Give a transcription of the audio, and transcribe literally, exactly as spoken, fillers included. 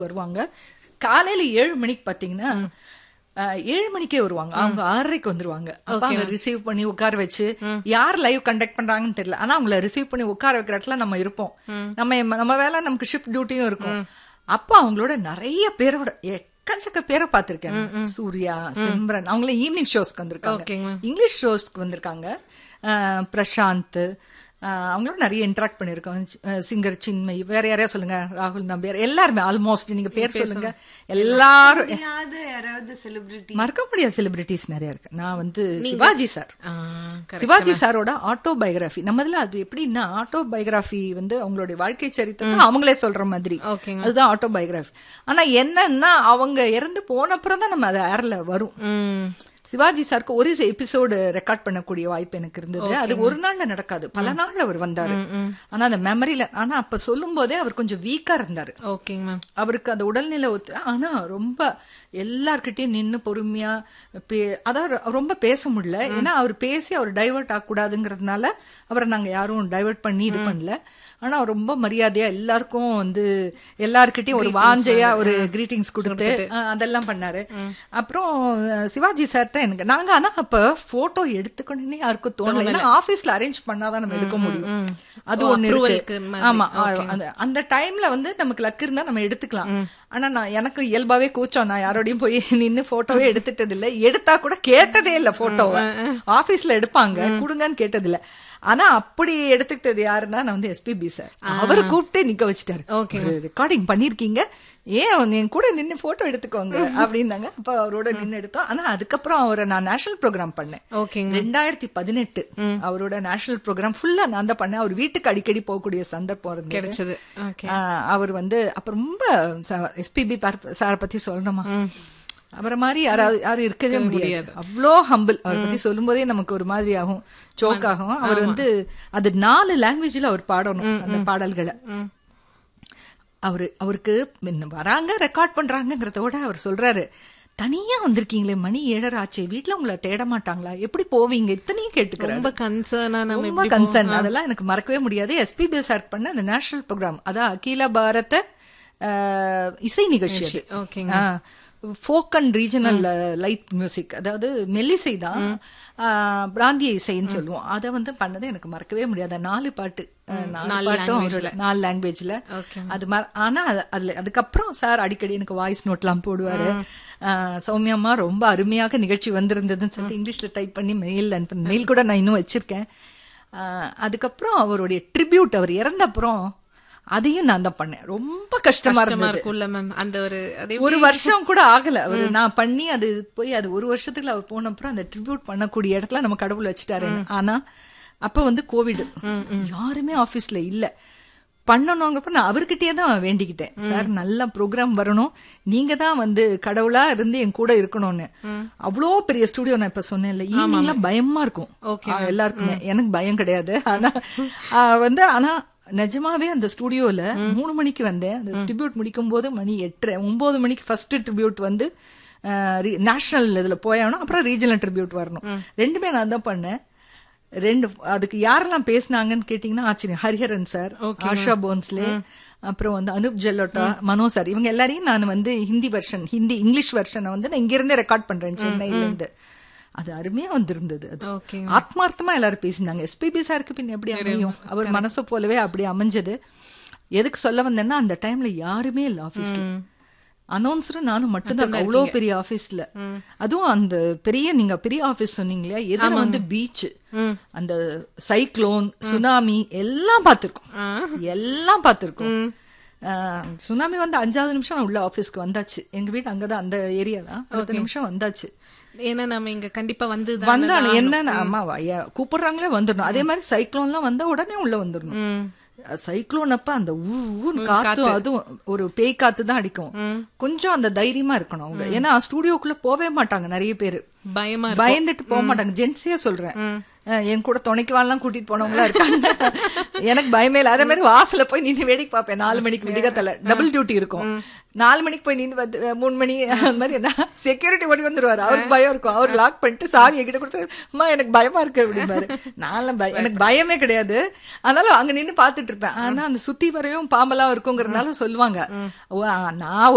வருவாங்க. காலையில ஏழு மணிக்கு பாத்தீங்கன்னா ஏழு மணிக்கே வருவாங்க. அவங்க ஆறரைக்கு வந்துருவாங்க. அப்ப அவங்க ரிசீவ் பண்ணி உட்கார வச்சு யார் லைவ் கண்டக்ட் பண்றாங்கன்னு தெரியல, ஆனா அவங்கள ரிசீவ் பண்ணி உட்கார வைக்கிற இடத்துல நம்ம இருப்போம். நம்ம நம்ம வேலை நமக்கு ஷிஃப்ட் டியூட்டியும் இருக்கும். அப்ப அவங்களோட நிறைய பேரோட எக்கச்சக்க பேரை பார்த்திருக்கேன். சூர்யா, சிம்ரன், அவங்கள ஈவினிங் ஷோஸ்க்கு வந்திருக்காங்க, இங்கிலீஷ் ஷோஸ்க்கு வந்திருக்காங்க. பிரசாந்த், அவங்களோட நிறைய இன்டராக்ட் பண்ணிருக்கோம். சிங்கர் சின்மை, வேற யாரையா சொல்லுங்க, ராகுல் நம்பியார், எல்லாருமே ஆல்மோஸ்ட் நீங்க பேர் சொல்லுங்க. எல்லாரும் மறக்க முடியாத செலிபிரிட்டிஸ் நிறைய இருக்கு. நான் வந்து சிவாஜி சார், சிவாஜி சாரோட ஆட்டோ பயோகிராஃபி நம்மதுல. அது எப்படின்னா ஆட்டோ பயோகிராஃபி வந்து அவங்களுடைய வாழ்க்கை சரித்திரத்தை அவங்களே சொல்ற மாதிரி, அதுதான் ஆட்டோ பயோகிராஃபி. ஆனா என்னன்னா அவங்க இறந்து போன அப்புறம் தான் நம்ம அது ஏர்ல வரும். சிவாஜி சாருக்கு ஒரு எபிசோடு ரெக்கார்ட் பண்ணக்கூடிய வாய்ப்பு எனக்கு இருந்தது. அது ஒரு நாள்ல நடக்காது, பல நாள்ல அவர் வந்தாரு. ஆனா அந்த மெமரியில, ஆனா அப்ப சொல்லும் போதே அவர் கொஞ்சம் வீக்கா இருந்தாரு. அவருக்கு அந்த உடல்நிலை ஒத்து, ஆனா ரொம்ப எல்லார்கிட்டயும் நின்னு பொறுமையா, அதாவது ரொம்ப பேச முடியல. ஏன்னா அவர் பேசி அவர் டைவர்ட் ஆக கூடாதுங்கிறதுனால அவரை நாங்க யாரும் டைவர்ட் பண்ணி இது பண்ணல. ஆனா ரொம்ப மரியாதையா எல்லாருக்கும் வந்து எல்லார்கிட்டயும் ஒரு வாஞ்சையா ஒரு கிரீட்டிங்ஸ் கொடுத்து அதெல்லாம் பண்ணாரு. அப்புறம் சிவாஜி சார் தான் எனக்கு நாங்க, ஆனா அப்ப போட்டோ எடுத்துக்கணும்னே யாருக்கும் தோணல. ஏன்னா ஆபீஸ்ல அரேஞ்ச் பண்ணாதான் நம்ம எடுக்க முடியும். அது ஒண்ணு இருக்கு. ஆமா, அந்த டைம்ல வந்து நமக்கு லக்கு இருந்தா நம்ம எடுத்துக்கலாம். ஆனா நான் எனக்கு இயல்பாவே கூச்சம், நான் யாரோடையும் போய் நின்னு போட்டோவே எடுத்துட்டது இல்ல. எடுத்தா கூட கேட்டதே இல்ல. போட்டோவை ஆபீஸ்ல எடுப்பாங்க, கொடுங்கன்னு கேட்டது இல்ல. ஆனா அப்படி எடுத்துக்கிட்டது யாருன்னா நான் வந்து எஸ்பிபி சார். அவரை கூப்பிட்டு நிக்க வச்சுட்டாரு. ரெக்கார்டிங் பண்ணிருக்கீங்க, ஏன் என் கூட நின்று போட்டோ எடுத்துக்கோங்க அப்படின்னாங்க. அப்ப அவரோட நின்று எடுத்தோம். ஆனா அதுக்கப்புறம் அவரை நான் நேஷனல் ப்ரோக்ராம் பண்ணேன். ரெண்டாயிரத்தி பதினெட்டு அவரோட நேஷனல் ப்ரோக்ராம் ஃபுல்லா நான் தான் பண்ணேன். அவர் வீட்டுக்கு அடிக்கடி போகக்கூடிய சந்தர்ப்பம் கிடைச்சது. அவர் வந்து அப்ப ரொம்ப எஸ்பிபி சாரை பத்தி சொல்லணுமா, அவரை மாதிரி யாராவது யாரும் இருக்கவே முடியாது. அவ்வளோ ஹம்பிள். அவரை பத்தி சொல்லும் போதே நமக்கு ஒரு மாதிரி ஆகும், சோக் ஆகும். அவர் வந்து அது நாலு லாங்குவேஜ்ல அவர் பாடணும் அந்த பாடல்களை. அவரு அவருக்கு வராங்க ரெக்கார்ட் பண்றாங்கிறதோட அவர் சொல்றாரு, தனியா வந்திருக்கீங்களே, மணி ஏழரை ஆச்சு, வீட்டுல உங்களை தேட மாட்டாங்களா, எப்படி போவீங்க, இத்தனையும் கேட்டுக்கிறாரு. ரொம்ப கன்சர்ன். அதெல்லாம் எனக்கு மறக்கவே முடியாது. எஸ்பிபி சார் பண்ண அந்த நேஷனல் ப்ரோக்ராம், அதான் அகில பாரத இசை நிகழ்ச்சி. Folk and regional light music, அதாவது மெல்லிசை தான், பிராந்திய இசைன்னு சொல்லுவோம். அதை வந்து பண்ணது எனக்கு மறக்கவே முடியாது. நாலு பாட்டு, நாலு பாட்டும் நாலு லாங்குவேஜ்ல. அது ஆனா அதுல அதுக்கப்புறம் சார் அடிக்கடி எனக்கு வாய்ஸ் நோட் எல்லாம் போடுவாரு. சௌமியம்மா ரொம்ப அருமையாக நிகழ்ச்சி வந்திருந்ததுன்னு சொல்லிட்டு இங்கிலீஷ்ல டைப் பண்ணி மெயில் அனுப்ப, மெயில் கூட நான் இன்னும் வச்சிருக்கேன். அதுக்கப்புறம் அவருடைய ட்ரிபியூட் அவர் இறந்த அப்புறம் அதையும் நான் தான் பண்ணேன். ரொம்ப கஷ்டமா இருந்தது. அந்த ஒரு ஒரு வருஷம் கூட ஆகல அவரு நான் பண்ணி, அது போய் அது ஒரு வருஷத்துக்குள்ள அவர் போன அப்புறம் அந்த ட்ரிபியூட் பண்ணக்கூடிய இடத்துல நம்ம கடவுள் வச்சுட்டாரு. ஆனா அப்ப வந்து கோவிட், யாருமே ஆபீஸ்ல இல்ல. பண்ணணுங்கிறப்ப நான் அவர்கிட்டயே தான் வேண்டிக்கிட்டேன், சார் நல்ல ப்ரோக்ராம் வரணும், நீங்க தான் வந்து கடவுளா இருந்து என் கூட இருக்கணும்னு. அவ்வளோ பெரிய ஸ்டுடியோ. நான் இப்ப சொன்னேன்ல, ஈவினிங்லாம் பயமா இருக்கும் எல்லாருக்குமே, எனக்கு பயம் கிடையாது. ஆனா வந்து ஆனா நிஜமாவே அந்த ஸ்டுடியோல மூணு மணிக்கு வந்தேன். அந்த ட்ரிபியூட் முடிக்கும் போது மணி எட்டரை ஒன்பது மணிக்கு ஃபர்ஸ்ட் ட்ரிபியூட் வந்து நேஷனல் இதுல போயாகணும், அப்புறம் ரீஜனல் ட்ரிபியூட் வரணும். ரெண்டுமே நான் தான் பண்ணேன். ரெண்டு அதுக்கு யாரெல்லாம் பேசினாங்கன்னு கேட்டீங்கன்னா ஆச்சரியம். ஹரிஹரன் சார், ஆஷா போன்ஸ்லே, அப்புறம் வந்து அனுப் ஜெல்லோட்டா, மனோ சார், இவங்க எல்லாரையும் நான் வந்து ஹிந்தி வெர்ஷன், ஹிந்தி இங்கிலீஷ் வெர்ஷனை வந்து நான் இங்க இருந்தே ரெக்கார்ட் பண்றேன் சென்னையில இருந்து. அது அருமையா வந்திருந்தது. அது ஆத்மார்த்தமா எல்லாரும் பேசினாங்க. எஸ்பிபி சாருக்கு பின் எப்படி அமையும், அவர் மனசை போலவே அப்படி அமைஞ்சது. எதுக்கு சொல்ல வந்தேன்னா, அந்த டைம்ல யாருமே இல்ல ஆபீஸ்ல. அனௌன்சரும் நானும் மட்டும்தான் அவ்வளோ பெரிய ஆபீஸ்ல. அதுவும் அந்த பெரிய, நீங்க பெரிய ஆபீஸ் சொன்னீங்களா, எதுல வந்து பீச், அந்த சைக்ளோன், சுனாமி எல்லாம் பார்த்திருக்கோம், எல்லாம் பார்த்திருக்கோம். சுனாமி வந்து அஞ்சாவது நிமிஷம் உள்ள ஆபீஸ்க்கு வந்தாச்சு. எங்க வீட்டு அங்கதான், அந்த ஏரியா தான். பத்து நிமிஷம் வந்தாச்சு. ஏன்னா நம்ம இங்க கண்டிப்பா வந்து வந்தானு என்ன அம்மா கூப்பிடுறாங்களே வந்துடணும். அதே மாதிரி சைக்ளோன்லாம் வந்தா உடனே உள்ள வந்துடணும். சைக்ளோன் அப்ப அந்த ஊன்னு காத்து, அதுவும் ஒரு பேய் காத்து தான் அடிக்கும். கொஞ்சம் அந்த தைரியமா இருக்கணும் அவங்க. ஏன்னா ஸ்டுடியோக்குள்ள போவே மாட்டாங்க நிறைய பேரு, பயமா பயந்துட்டு போக மாட்டாங்க. ஜென்ஸியா சொல்றேன், என் கூட துணைக்கு வாழலாம் கூட்டிட்டு போனவங்களா இருக்காங்க. எனக்கு பயமே இல்லை. அதே மாதிரி வாசல போய் நின்று வேடிக்கை பார்ப்பேன். நாலு மணிக்கு விடிகத்தல டபுள் டியூட்டி இருக்கும். நாலு மணிக்கு போய் நின்று வந்து மூணு மணி அந்த மாதிரி என்ன செக்யூரிட்டி ஓடி வந்துருவாரு. அவருக்கு பயம் இருக்கும். அவர் லாக் பண்ணிட்டு சாவி என்கிட்ட கொடுத்து, அம்மா எனக்கு பயமா இருக்கு அப்படிம்பாரு. நான் எனக்கு பயமே கிடையாது, அதனால அங்க நின்று பாத்துட்டு இருப்பேன். ஆனா அந்த சுத்தி வரையும் பாம்பெல்லாம் இருக்குங்கிறதுனால சொல்லுவாங்க. நான்